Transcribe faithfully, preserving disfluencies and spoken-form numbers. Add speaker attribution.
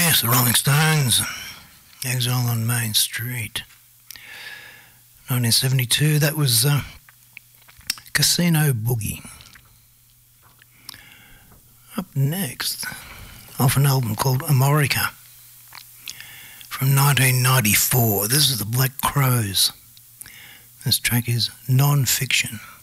Speaker 1: Yes, the Rolling Stones, Exile on Main Street. nineteen seventy-two, that was uh, Casino Boogie. Up next, off an album called Amorica from nineteen ninety-four. This is the Black Crowes. This track is Non-Fiction.